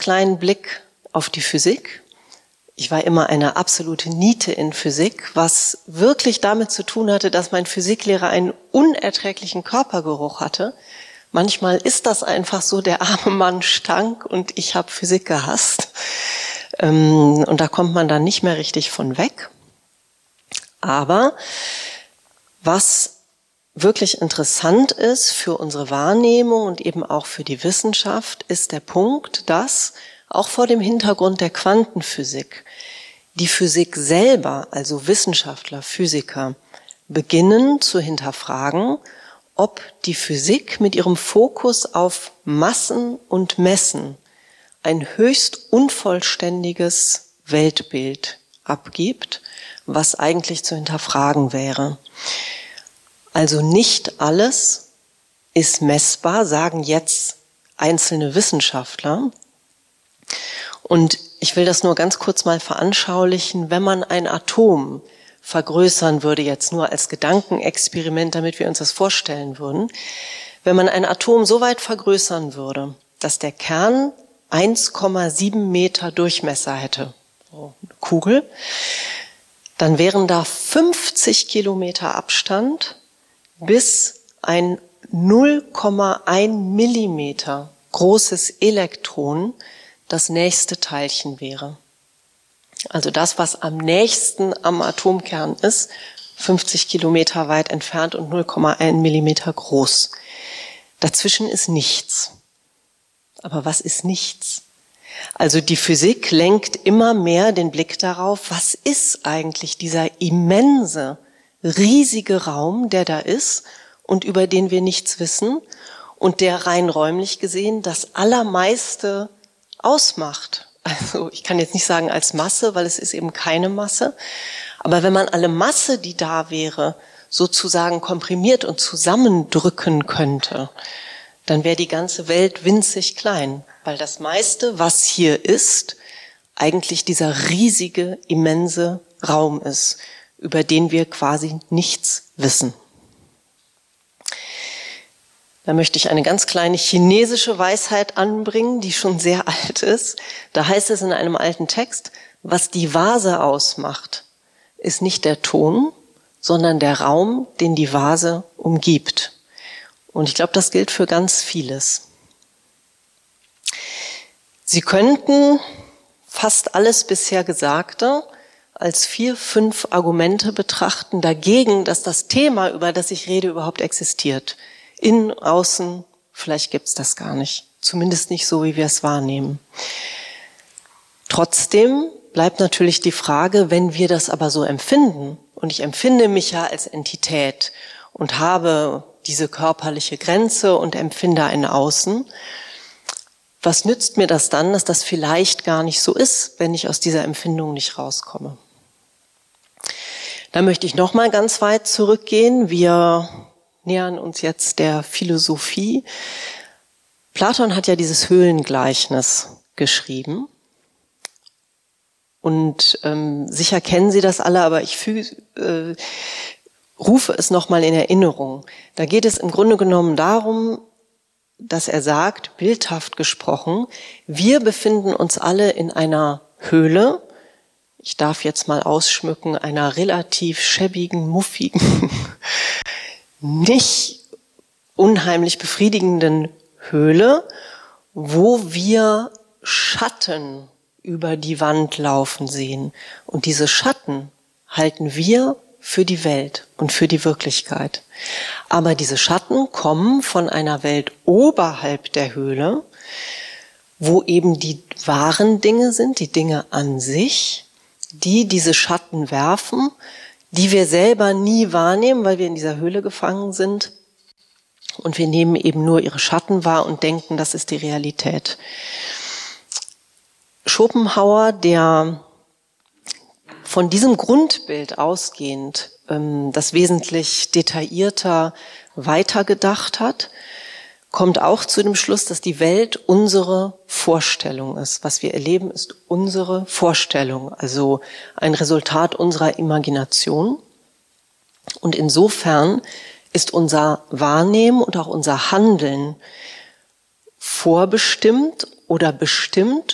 kleinen Blick auf die Physik. Ich war immer eine absolute Niete in Physik, was wirklich damit zu tun hatte, dass mein Physiklehrer einen unerträglichen Körpergeruch hatte. Manchmal ist das einfach so, der arme Mann stank und ich habe Physik gehasst. Und da kommt man dann nicht mehr richtig von weg. Aber was wirklich interessant ist für unsere Wahrnehmung und eben auch für die Wissenschaft, ist der Punkt, dass auch vor dem Hintergrund der Quantenphysik die Physik selber, also Wissenschaftler, Physiker, beginnen zu hinterfragen, ob die Physik mit ihrem Fokus auf Massen und Messen ein höchst unvollständiges Weltbild abgibt, was eigentlich zu hinterfragen wäre. Also nicht alles ist messbar, sagen jetzt einzelne Wissenschaftler. Und ich will das nur ganz kurz mal veranschaulichen. Wenn man ein Atom vergrößern würde, jetzt nur als Gedankenexperiment, damit wir uns das vorstellen würden, wenn man ein Atom so weit vergrößern würde, dass der Kern 1,7 Meter Durchmesser hätte, so eine Kugel, dann wären da 50 Kilometer Abstand bis ein 0,1 Millimeter großes Elektron das nächste Teilchen wäre. Also das, was am nächsten am Atomkern ist, 50 Kilometer weit entfernt und 0,1 Millimeter groß. Dazwischen ist nichts. Aber was ist nichts? Also die Physik lenkt immer mehr den Blick darauf, was ist eigentlich dieser immense, riesige Raum, der da ist und über den wir nichts wissen und der rein räumlich gesehen das Allermeiste ausmacht. Also ich kann jetzt nicht sagen als Masse, weil es ist eben keine Masse. Aber wenn man alle Masse, die da wäre, sozusagen komprimiert und zusammendrücken könnte, dann wäre die ganze Welt winzig klein. Weil das meiste, was hier ist, eigentlich dieser riesige, immense Raum ist, über den wir quasi nichts wissen. Da möchte ich eine ganz kleine chinesische Weisheit anbringen, die schon sehr alt ist. Da heißt es in einem alten Text, was die Vase ausmacht, ist nicht der Ton, sondern der Raum, den die Vase umgibt. Und ich glaube, das gilt für ganz vieles. Sie könnten fast alles bisher Gesagte als 4, 5 Argumente betrachten dagegen, dass das Thema, über das ich rede, überhaupt existiert. Innen, außen, vielleicht gibt's das gar nicht. Zumindest nicht so, wie wir es wahrnehmen. Trotzdem bleibt natürlich die Frage, wenn wir das aber so empfinden, und ich empfinde mich ja als Entität und habe diese körperliche Grenze und empfinde ein Außen, was nützt mir das dann, dass das vielleicht gar nicht so ist, wenn ich aus dieser Empfindung nicht rauskomme? Da möchte ich noch mal ganz weit zurückgehen. Wir nähern uns jetzt der Philosophie. Platon hat ja dieses Höhlengleichnis geschrieben. Und sicher kennen Sie das alle, aber ich rufe es nochmal in Erinnerung. Da geht es im Grunde genommen darum, dass er sagt, bildhaft gesprochen, wir befinden uns alle in einer Höhle. Ich darf jetzt mal ausschmücken, einer relativ schäbigen, muffigen, nicht unheimlich befriedigenden Höhle, wo wir Schatten über die Wand laufen sehen. Und diese Schatten halten wir für die Welt und für die Wirklichkeit. Aber diese Schatten kommen von einer Welt oberhalb der Höhle, wo eben die wahren Dinge sind, die Dinge an sich, die diese Schatten werfen, die wir selber nie wahrnehmen, weil wir in dieser Höhle gefangen sind. Und wir nehmen eben nur ihre Schatten wahr und denken, das ist die Realität. Schopenhauer, der von diesem Grundbild ausgehend das wesentlich detaillierter weitergedacht hat, kommt auch zu dem Schluss, dass die Welt unsere Vorstellung ist. Was wir erleben, ist unsere Vorstellung, also ein Resultat unserer Imagination. Und insofern ist unser Wahrnehmen und auch unser Handeln vorbestimmt oder bestimmt